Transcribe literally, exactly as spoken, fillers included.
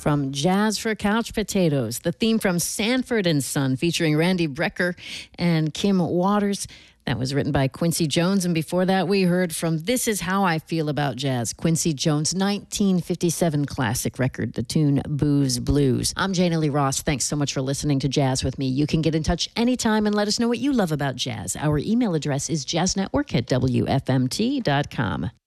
from Jazz for Couch Potatoes, the theme from Sanford and Son featuring Randy Brecker and Kim Waters. That was written by Quincy Jones. And before that, we heard from This Is How I Feel About Jazz, Quincy Jones' nineteen fifty-seven classic record, the tune Booze Blues. I'm Jana Lee Ross. Thanks so much for listening to Jazz with me. You can get in touch anytime and let us know what you love about jazz. Our email address is jazznetwork at W F M T dot com.